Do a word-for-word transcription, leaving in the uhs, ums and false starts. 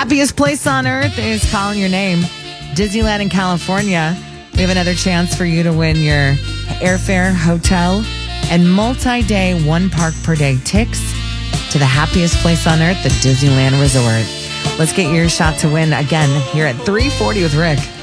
happiest place on earth is calling your name. Disneyland in California. We have another chance for you to win your airfare, hotel, and multi-day one park per day tickets to the happiest place on earth, the Disneyland Resort. Let's get your shot to win again here at three forty with Rick.